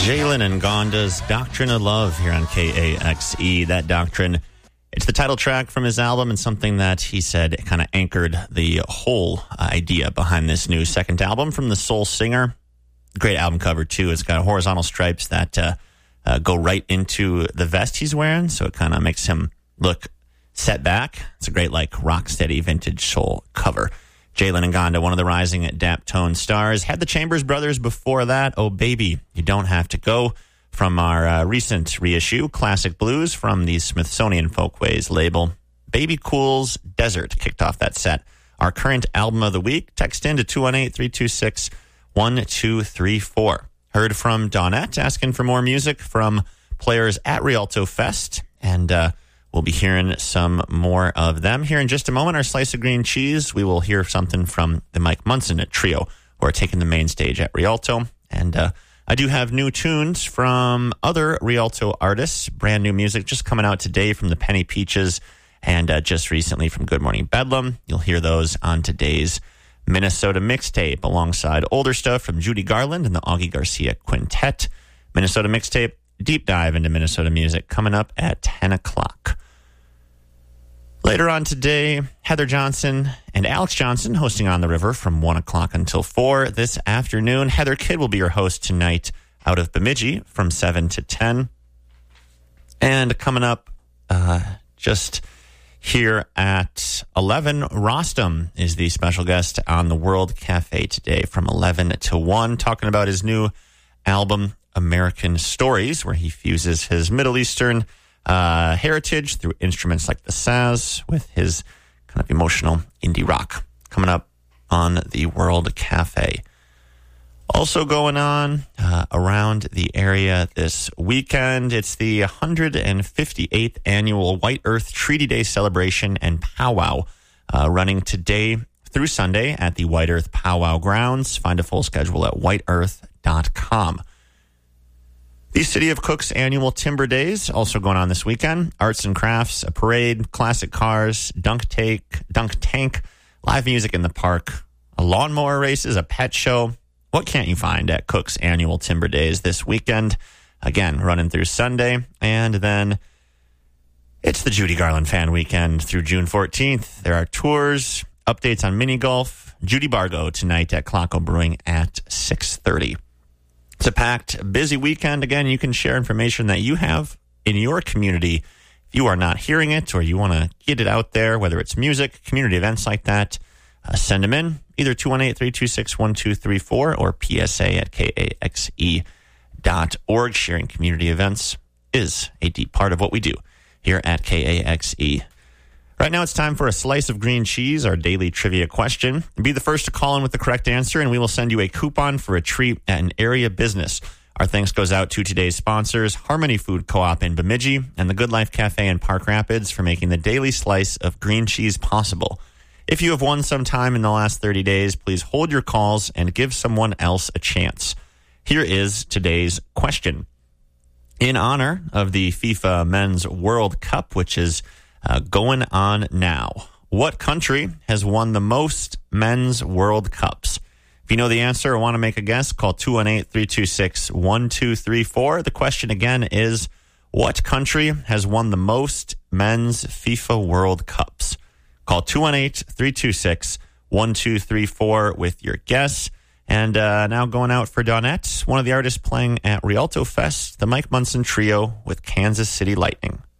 Jalen and Gonda's Doctrine of Love here on KAXE. That Doctrine, it's the title track from his album and something that he said kind of anchored the whole idea behind this new second album from the soul singer. Great album cover, too. It's got horizontal stripes that go right into the vest he's wearing, so it kind of makes him look set back. It's a great, like, rock-steady vintage soul cover. Jalen and Gonda, one of the rising Daptone stars. Had the Chambers Brothers before that. Oh, Baby, You Don't Have to Go. From our recent reissue, Classic Blues from the Smithsonian Folkways label. Baby Cool's Desert kicked off that set. Our current album of the week. Text in to 218-326-1234. Heard from Dawnette asking for more music from players at Rialto Fest. And we'll be hearing some more of them. Here in just a moment, our Slice of Green Cheese, we will hear something from the Mike Munson Trio, who are taking the main stage at Rialto. And I do have new tunes from other Rialto artists, brand new music just coming out today from the Penny Peaches and just recently from Good Morning Bedlam. You'll hear those on today's Minnesota Mixtape alongside older stuff from Judy Garland and the Augie Garcia Quintet. Minnesota Mixtape, deep dive into Minnesota music coming up at 10 o'clock. Later on today, Heather Johnson and Alex Johnson hosting On the River from 1 o'clock until 4 this afternoon. Heather Kidd will be your host tonight out of Bemidji from 7 to 10. And coming up just here at 11, Rostam is the special guest on the World Cafe today from 11 to 1, talking about his new album, American Stories, where he fuses his Middle Eastern heritage through instruments like the saz with his kind of emotional indie rock. Coming up on the World Cafe. Also going on around the area this weekend, it's the 158th annual White Earth Treaty Day celebration and powwow running today through Sunday at the White Earth Powwow grounds. Find a full schedule at whiteearth.com. The City of Cook's annual Timber Days, also going on this weekend. Arts and crafts, a parade, classic cars, dunk tank, live music in the park, a lawnmower races, a pet show. What can't you find at Cook's annual Timber Days this weekend? Again, running through Sunday. And then it's the Judy Garland Fan Weekend through June 14th. There are tours, updates on mini golf. Judy Bargo tonight at Clocko Brewing at 6:30. It's a packed, busy weekend. Again, you can share information that you have in your community. If you are not hearing it or you want to get it out there, whether it's music, community events like that, send them in. Either 218-326-1234 or psa@kaxe.org. Sharing community events is a deep part of what we do here at KAXE. Right now, it's time for a Slice of Green Cheese, our daily trivia question. Be the first to call in with the correct answer, and we will send you a coupon for a treat at an area business. Our thanks goes out to today's sponsors, Harmony Food Co-op in Bemidji and the Good Life Cafe in Park Rapids for making the daily slice of green cheese possible. If you have won some time in the last 30 days, please hold your calls and give someone else a chance. Here is today's question. In honor of the FIFA Men's World Cup, which is going on now, what country has won the most men's World Cups? If you know the answer or want to make a guess, call 218-326-1234. The question again is, what country has won the most men's FIFA World Cups? Call 218-326-1234 with your guess. And now going out for Dawnette, one of the artists playing at Rialto Fest, the Mike Munson Trio with Kansas City Lightning.